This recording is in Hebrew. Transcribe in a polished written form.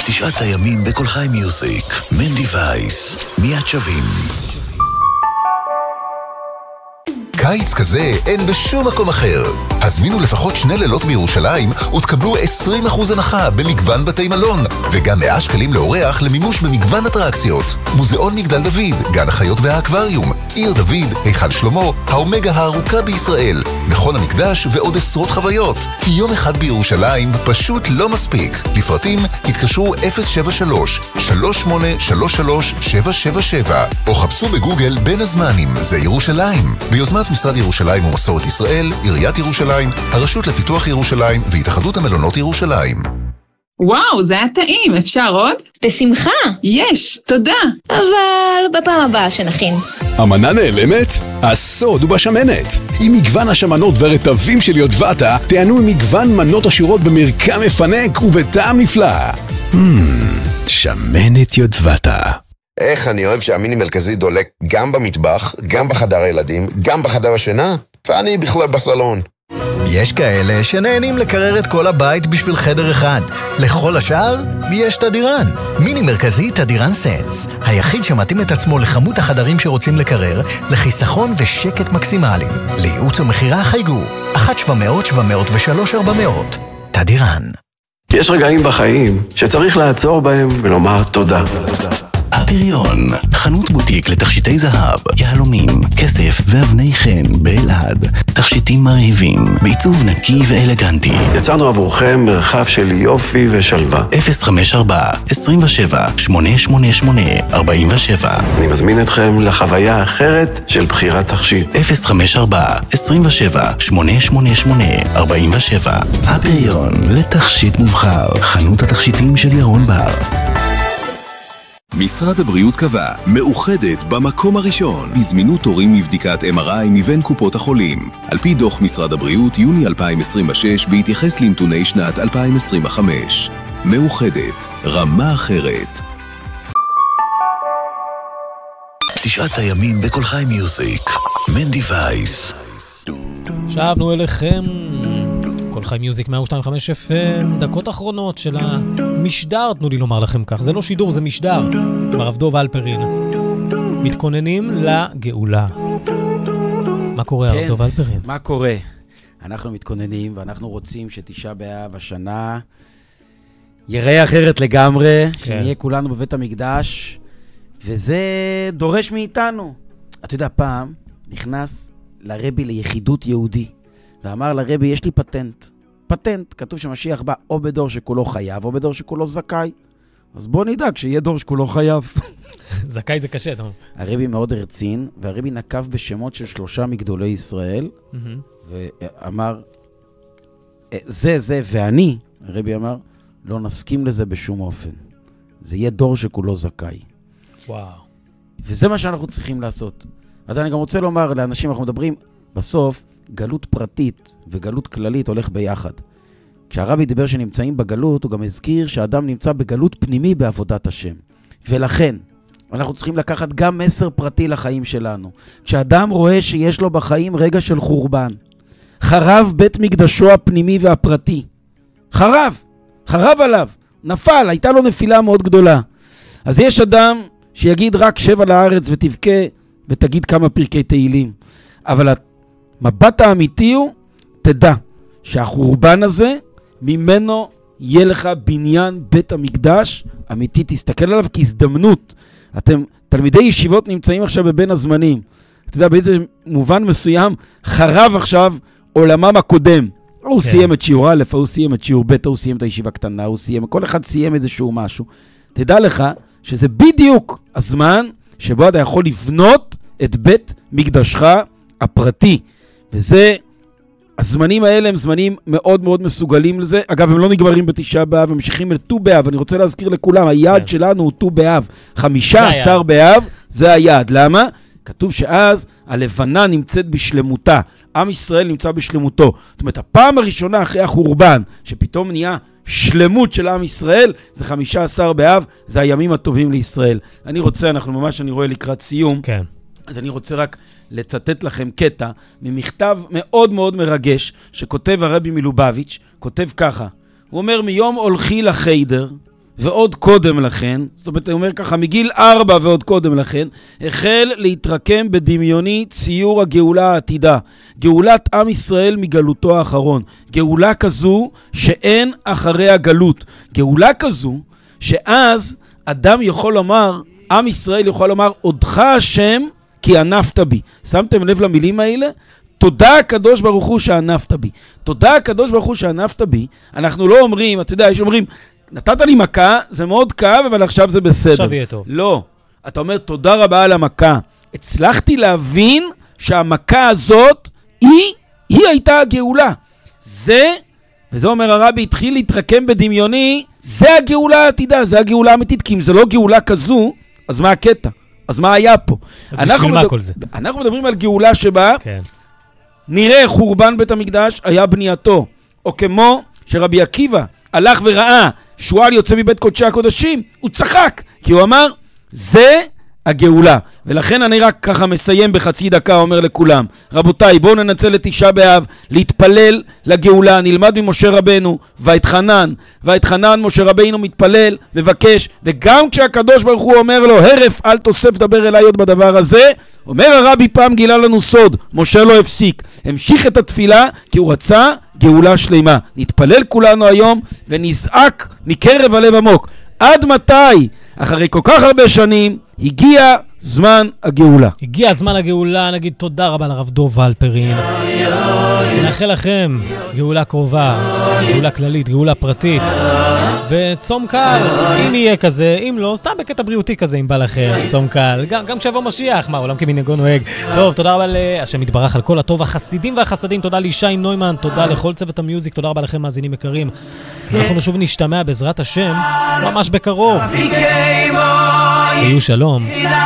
9 הימים בכל חי מיוזיק. מנדי וייס, מיד שווים. קיץ כזה אין בשום מקום אחר. הזמינו לפחות 2 לילות בירושלים ותקבלו 20% הנחה במגוון בתי מלון, וגם 100 שקלים לאורח למימוש במגוון אטרקציות. מוזיאון מגדל דוד, גן החיות והאקווריום, עיר דוד, היכל שלמה, האומגה הארוכה בישראל, מכון המקדש ועוד עשרות חוויות. כי יום אחד בירושלים פשוט לא מספיק. לפרטים התקשרו 073-3833-777 או חפשו בגוגל בין הזמנים, זה ירושלים. ביוזמת משרד ירושלים ומסורת ישראל, עיריית ירושלים, הרשות לפיתוח ירושלים והתאחדות המלונות ירושלים. וואו, זה היה טעים, אפשר עוד? בשמחה. יש, תודה. אבל בפעם הבאה שנכין. המנה נעלמת? הסוד הוא בשמנת. עם מגוון השמנות ורטבים של יודבטה, תענו עם מגוון מנות עשירות במרקם מפנק ובטעם נפלא. שמנת יודבטה. איך אני אוהב שהמיני מרכזי דולק גם במטבח, גם בחדר הילדים, גם בחדר השינה, ואני בכלל בסלון. יש כאלה שנהנים לקרר את כל הבית בשביל חדר אחד. לכל השאר, יש תדירן. מיני מרכזי תדירן סנס. היחיד שמתאים את עצמו לכמות החדרים שרוצים לקרר, לחיסכון ושקט מקסימליים. לייעוץ ומחירה חייגו. 1-700-703-400. תדירן. יש רגעים בחיים שצריך לעצור בהם ולומר תודה. הפריון, חנות בוטיק לתכשיטי זהב, יהלומים, כסף ואבני חן באלעד. תכשיטים מרהיבים, בעיצוב נקי ואלגנטי. יצרנו עבורכם מרחב של יופי ושלווה. 054-27-888-47. אני מזמין אתכם לחוויה האחרת של בחירת תכשיט. 054-27-888-47. הפריון, לתכשיט מובחר, חנות התכשיטים של ירון בר. משרד הבריאות קבע, מאוחדת במקום הראשון בזמינות תורים לבדיקת MRI מבין קופות החולים. על פי דוח משרד הבריאות יוני 2026 בהתייחס לנתוני שנת 2025. מאוחדת, רמה אחרת. 9 הימים בכל חי מיוזיק. מנדי וייס. שבנו אליכם. כל חי מיוזיק 102.5 FM, דקות אחרונות של המשדר, תנו לי לומר לכם כך. זה לא שידור, זה משדר. עם הרב דוב אלפרין. מתכוננים לגאולה. מה קורה, הרב דוב אלפרין? מה קורה? אנחנו מתכוננים, ואנחנו רוצים שתשעה באב השנה יראה אחרת לגמרי, שנהיה כולנו בבית המקדש, וזה דורש מאיתנו. אתה יודע, פעם נכנס לרבי ליחידות יהודי, ואמר לרבי, יש לי פטנט, כתוב שמשיח בא או בדור שכולו חייב, או בדור שכולו זכאי. אז בוא נדאג שיהיה דור שכולו חייב. זכאי זה קשה, אתה אומר. הרבי מאוד הרצין, והרבי נקב בשמות של 3 מגדולי ישראל, ואמר, זה, ואני, הרבי אמר, לא נסכים לזה בשום אופן. זה יהיה דור שכולו זכאי. וואו. וזה מה שאנחנו צריכים לעשות. אז אני גם רוצה לומר לאנשים, אנחנו מדברים, בסוף, גלות פרטית וגלות כללית הולך ביחד. כשהרבי דיבר שנמצאים בגלות, הוא גם הזכיר שהאדם נמצא בגלות פנימי בעבודת השם. ולכן, אנחנו צריכים לקחת גם מסר פרטי לחיים שלנו. כשאדם רואה שיש לו בחיים רגע של חורבן, חרב בית מקדשו הפנימי והפרטי. חרב עליו, נפל, הייתה לו נפילה מאוד גדולה. אז יש אדם שיגיד רק שב על הארץ ותבכה ותגיד כמה פרקי תהילים. אבל המבט האמיתי הוא, תדע שהחורבן הזה, ממנו יהיה לך בניין בית המקדש אמיתי, תסתכל עליו כהזדמנות. אתם תלמידי ישיבות נמצאים עכשיו בבין הזמנים. אתה יודע, באיזה מובן מסוים חרב עכשיו עולמם הקודם. הוא סיים את שיעור א', הוא סיים את שיעור ב', הוא סיים את הישיבה קטנה, כל אחד סיים איזשהו משהו. תדע לך שזה בדיוק הזמן שבו אתה יכול לבנות את בית מקדשך הפרטי. וזה, הזמנים האלה הם זמנים מאוד מאוד מסוגלים לזה. אגב, הם לא נגמרים בתשעה באב, הם ממשיכים לט"ו באב. אני רוצה להזכיר לכולם, היעד שלנו הוא ט"ו באב. 15 באב, זה היעד. למה? כתוב שאז הלבנה נמצאת בשלמותה. עם ישראל נמצא בשלמותו. זאת אומרת, הפעם הראשונה אחרי החורבן, שפתאום נהיה שלמות של עם ישראל, זה 15 באב, זה הימים הטובים לישראל. אני רואה לקראת סיום. כן. אז אני רוצה רק לצטט לכם קטע ממכתב מאוד מאוד מרגש שכותב הרבי מלובביץ', כותב ככה, הוא אומר, מיום הולכי לחיידר, ועוד קודם לכן, זאת אומרת, אני אומר ככה, מגיל 4 ועוד קודם לכן, החל להתרקם בדמיוני ציור הגאולה העתידה. גאולת עם ישראל מגלותו האחרון. גאולה כזו שאין אחרי הגלות. גאולה כזו שאז אדם יכול לומר, עם ישראל יכול לומר, עודך השם כי ענפת בי. שמתם לב למילים האלה? תודה הקדוש ברוך הוא שענפת בי. תודה הקדוש ברוך הוא שענפת בי. אנחנו לא אומרים, אתה יודע, יש אומרים, נתת לי מכה, זה מאוד כאב, אבל עכשיו זה בסדר. עכשיו יהיה טוב. לא. אתה אומר, תודה רבה על המכה. הצלחתי להבין שהמכה הזאת, היא הייתה הגאולה. וזה אומר הרבי, התחיל להתרקם בדמיוני, זה הגאולה העתידה, זה הגאולה האמיתית, כי אם זה לא גאולה כזו, אז מה הקטע? אז מה היה פה? אנחנו מדברים על גאולה שבה, נראה חורבן בית המקדש היה בנייתו, או כמו שרבי עקיבא הלך וראה שועל יוצא מבית קודשי הקודשים, הוא צחק, כי הוא אמר, זה הגאולה. ולכן אני רק ככה מסיים בחצי דקה, אומר לכולם, רבותיי, בואו ננצל את תשעה באב, להתפלל לגאולה, נלמד ממשה רבנו, והתחנן משה רבינו מתפלל, מבקש, וגם כשהקדוש ברוך הוא אומר לו, הרף אל תוסף דבר אליי עוד בדבר הזה, אומר הרבי פעם גילה לנו סוד, משה לא הפסיק, המשיך את התפילה, כי הוא רצה גאולה שלמה. נתפלל כולנו היום, ונזעק מקרב הלב עמוק. עד מתי? אחרי כל כך הרבה שנים, הגיע זמן הגאולה. הגיע זמן הגאולה, נגיד תודה רבה לרב דוב אלפרין. נאחל לכם גאולה קרובה, גאולה כללית, גאולה פרטית. וצום קל, אם יהיה כזה, אם לא, סתם בקטע בריאותי כזה, אם בא לכם, צום קל. גם כשיבוא משיח, מה, עולם כמנהגו נוהג. טוב, תודה רבה להשם יתברך על כל הטוב, החסידים והחסדים, תודה לישי נוימן, תודה לכל צוות המיוזיק, תודה רבה לכם מאזינים יקרים. אנחנו שוב נשתמע בעזרת השם, ממש בקרוב. יהיו שלום.